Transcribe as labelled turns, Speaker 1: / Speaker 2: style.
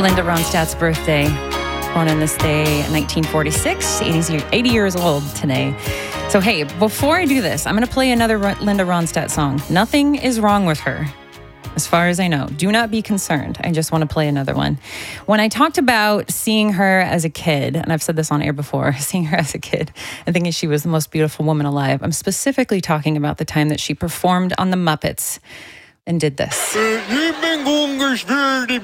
Speaker 1: Linda Ronstadt's birthday. Born on this day in 1946, 80 years old today. So hey, before I do this, I'm going to play another Linda Ronstadt song. Nothing is wrong with her, as far as I know. Do not be concerned. I just want to play another one. When I talked about seeing her as a kid, and I've said this on air before, seeing her as a kid and thinking she was the most beautiful woman alive, I'm specifically talking about the time that she performed on The Muppets and did this.